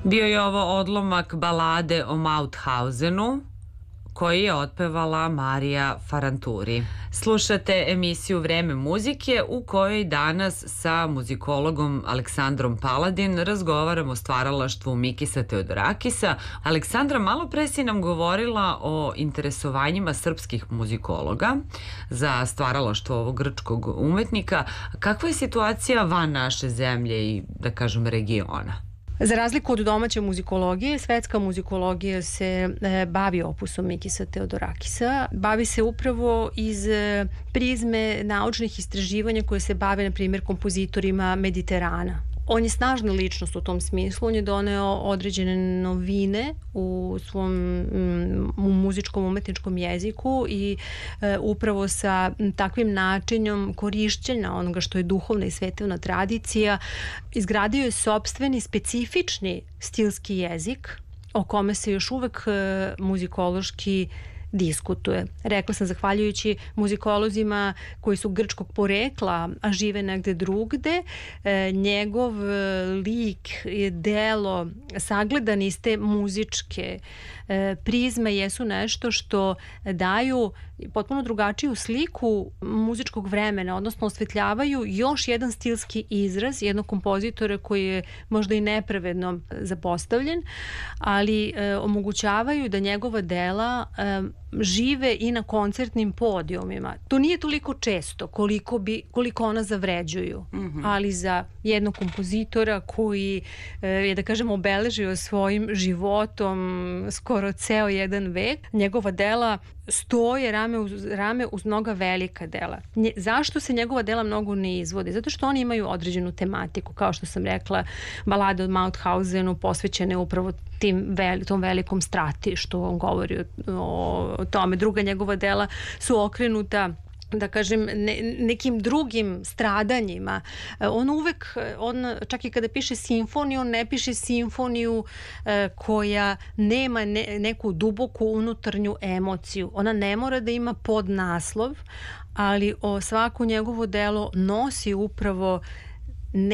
Bio je ovo odlomak balade o Mauthausenu, koji je otpevala Marija Faranturi. Slušate emisiju Vreme muzike u kojoj danas sa muzikologom Aleksandrom Paladin razgovaramo o stvaralaštvu Mikisa Teodorakisa. Aleksandra, malo pre si nam govorila o interesovanjima srpskih muzikologa za stvaralaštvo ovog grčkog umetnika. Kakva je situacija van naše zemlje i, da kažem, regiona? Za razliku od domaće muzikologije, svetska muzikologija se bavi opusom Mikisa Teodorakisa. Bavi se upravo iz prizme naučnih istraživanja koje se bave, na primjer, kompozitorima Mediterana. On je snažna ličnost u tom smislu, on je doneo određene novine u svom muzičkom umetničkom jeziku i upravo sa takvim načinom korišćenja onoga što je duhovna i svetovna tradicija izgradio je sopstveni specifični stilski jezik o kome se još uvek muzikološki diskutuje. Rekla sam, zahvaljujući muzikolozima koji su grčkog porekla, a žive negde drugde, njegov lik, delo, sagledani iz te muzičke prizme jesu nešto što daju potpuno drugačiju sliku muzičkog vremena, odnosno osvetljavaju još jedan stilski izraz jednog kompozitora koji je možda i nepravedno zapostavljen, ali omogućavaju da njegova dela žive i na koncertnim podijumima. To nije toliko često koliko ona zavređuju, ali za jednog kompozitora koji je, da kažem, obeležio svojim životom skoro ceo jedan vek, njegova dela stoje rame uz rame uz mnoga velika dela. Zašto se njegova dela mnogo ne izvode? Zato što oni imaju određenu tematiku, kao što sam rekla, balade od Mauthausenu posvećene upravo tom velikom stratištu, on govori o tome. Druga njegova dela su okrenuta, da kažem, nekim drugim stradanjima. On čak i kada piše simfoniju, on ne piše simfoniju koja nema neku duboku unutarnju emociju. Ona ne mora da ima podnaslov, ali svako njegovo delo nosi upravo